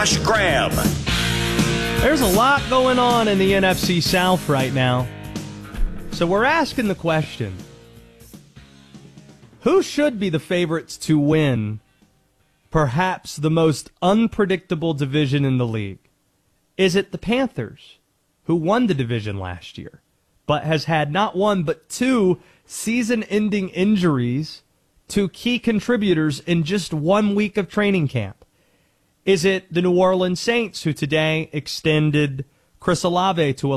Graham. There's a lot going on in the NFC South right now. So we're asking the question, who should be the favorites to win perhaps the most unpredictable division in the league? Is it the Panthers, who won the division last year, but has had not one but two season-ending injuries to key contributors in just 1 week of training camp? Is it the New Orleans Saints, who today extended Chris Olave to a